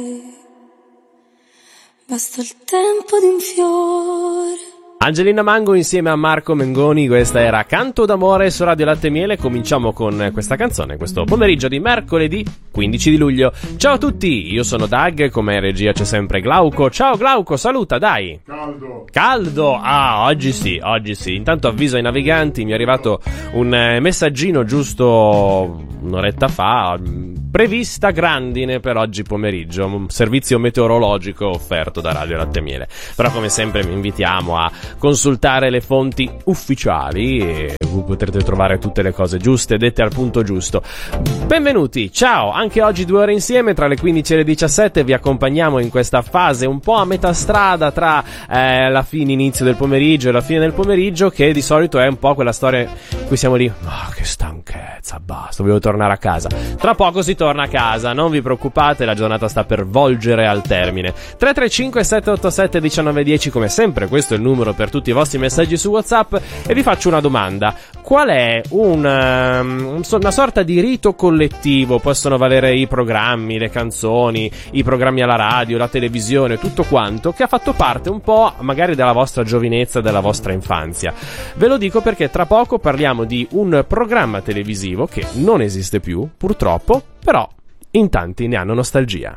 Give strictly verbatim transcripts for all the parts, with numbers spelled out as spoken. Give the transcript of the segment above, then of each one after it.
Basta il tempo di un fiore. Angelina Mango insieme a Marco Mengoni, questa era Canto d'amore su Radio Latte e Miele. Cominciamo con questa canzone, questo pomeriggio di mercoledì quindici di luglio. Ciao a tutti, io sono Dag, come in regia c'è sempre Glauco. Ciao Glauco, saluta, dai. Caldo. Caldo? Ah, oggi sì, oggi sì. Intanto avviso ai naviganti, mi è arrivato un messaggino giusto un'oretta fa, prevista grandine per oggi pomeriggio, un servizio meteorologico offerto da Radio Latte e Miele. Però come sempre vi invitiamo a consultare le fonti ufficiali e potrete trovare tutte le cose giuste, dette al punto giusto. Benvenuti, ciao, anche oggi due ore insieme tra le quindici e le diciassette vi accompagniamo in questa fase un po' a metà strada tra eh, la fine inizio del pomeriggio e la fine del pomeriggio, che di solito è un po' quella storia in cui siamo lì, ah, che stanchezza, basta, voglio tornare a casa. Tra poco si torna a casa, non vi preoccupate, la giornata sta per volgere al termine. Tre tre cinque sette otto sette uno nove uno zero, come sempre questo è il numero per tutti i vostri messaggi su WhatsApp, e vi faccio una domanda: qual è un, um, una sorta di rito collettivo? Possono valere i programmi, le canzoni, i programmi alla radio, la televisione, tutto quanto, che ha fatto parte un po' magari della vostra giovinezza, della vostra infanzia. Ve lo dico perché tra poco parliamo di un programma televisivo che non esiste più, purtroppo, però in tanti ne hanno nostalgia.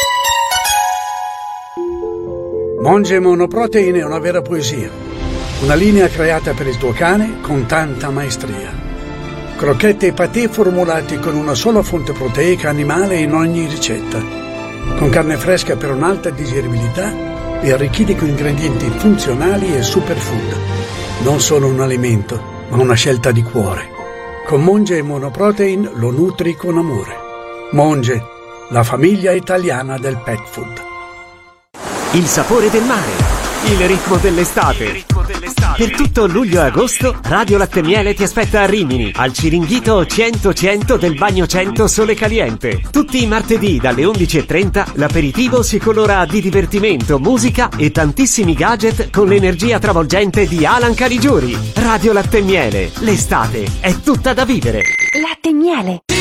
Monge Monoprotein è una vera poesia, una linea creata per il tuo cane con tanta maestria. Crocchette e patè formulati con una sola fonte proteica animale in ogni ricetta, con carne fresca per un'alta digeribilità e arricchiti con ingredienti funzionali e superfood. Non solo un alimento, ma una scelta di cuore. Con Monge Monoprotein lo nutri con amore. Monge, la famiglia italiana del pet food. Il sapore del mare, il ritmo dell'estate. Il ritmo dell'estate. Per tutto luglio e agosto, Radio Latte e Miele ti aspetta a Rimini, al Ciringhito cento cento del Bagno cento Sole Caliente. Tutti i martedì dalle undici e trenta l'aperitivo si colora di divertimento, musica e tantissimi gadget con l'energia travolgente di Alan Caligiuri. Radio Latte e Miele, l'estate è tutta da vivere. Latte e Miele.